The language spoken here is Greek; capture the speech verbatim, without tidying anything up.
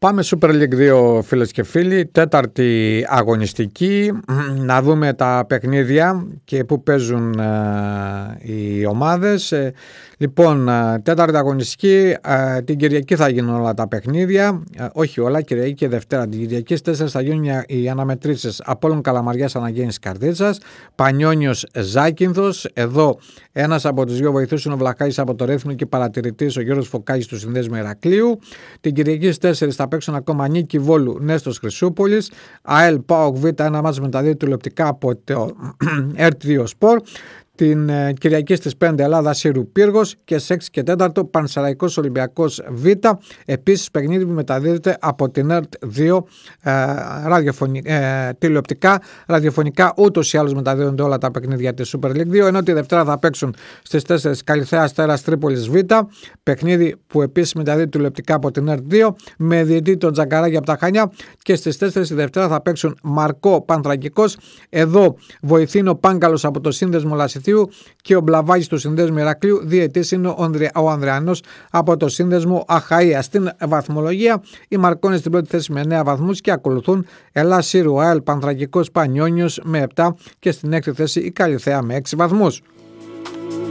Πάμε Super League δύο, φίλες και φίλοι, τέταρτη αγωνιστική, να δούμε τα παιχνίδια και πού παίζουν ε, οι ομάδες. Ε, λοιπόν, ε, τέταρτη αγωνιστική, ε, την Κυριακή θα γίνουν όλα τα παιχνίδια, ε, όχι όλα, Κυριακή και Δευτέρα. Την Κυριακή στις τέσσερις θα γίνουν οι αναμετρήσεις Απόλλων Καλαμαριάς Αναγέννησης Καρδίτσας, Πανιόνιος Ζάκυνθος. Εδώ ένας από τους δύο βοηθούς είναι ο Βλαχάκης από το Ρέθμινο και παρατηρητής ο Γιώργος Φωκάκης του Συνδέσμου Ηρακλείου. Την Κυριακή στις τέσσερις θα παίξουν ακόμα Νίκη Βόλου Νέστος Χρυσούπολης, ΑΕΛ ΠΑΟΚ Β, ένα μάτς μεταδίδεται τηλεοπτικά από το ερ τι δύο Sport. Την ε, Κυριακή στις πέντε Ελλάδα Σύρου Πύργος και στις έξι και τέσσερα Πανσεραϊκός Ολυμπιακός Β. Επίσης παιχνίδι που μεταδίδεται από την ερ τι δύο ε, ραδιοφωνι, ε, τηλεοπτικά, ραδιοφωνικά, ούτως ή άλλως μεταδίδονται όλα τα παιχνίδια της Super League δύο, ενώ τη Δευτέρα θα παίξουν στις τέσσερις Καλιθέα Αστέρας Τρίπολης Β, παιχνίδι που επίσης μεταδίδεται τηλεοπτικά από την ερ τι δύο με διαιτητή τον Τζαγκαράκη από τα Χανιά, και στις τέσσερις τη Δευτέρα θα παίξουν Μαρκό Πανθρακικός. Εδώ βοηθήνει ο Πάγκαλος από το Σύνδεσμο Λασιθίου και ο Μπλαβάγης του Συνδέσμου Ηρακλείου. Διαιτής είναι ο Ανδριανός από το Σύνδεσμο Αχαΐα. Στην βαθμολογία οι Μαρκώνες στην πρώτη θέση με εννέα βαθμούς και ακολουθούν Ελλάς Σύρου, ΑΕΛ Πανθρακικός, Πανιόνιος με επτά και στην έκτη θέση η Καλιθέα με έξι βαθμούς.